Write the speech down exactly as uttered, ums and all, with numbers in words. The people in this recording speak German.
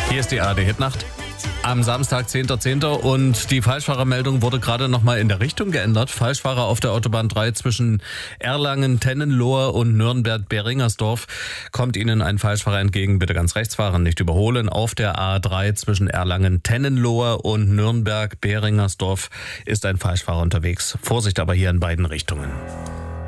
Hier ist die A R D-Hitnacht. Am Samstag, zehnter zehnter und die Falschfahrermeldung wurde gerade nochmal in der Richtung geändert. Falschfahrer auf der Autobahn drei zwischen Erlangen, Tennenlohe und Nürnberg-Beringersdorf. Kommt Ihnen ein Falschfahrer entgegen, bitte ganz rechts fahren, nicht überholen. Auf der A drei zwischen Erlangen, Tennenlohe und Nürnberg-Beringersdorf ist ein Falschfahrer unterwegs. Vorsicht aber hier in beiden Richtungen.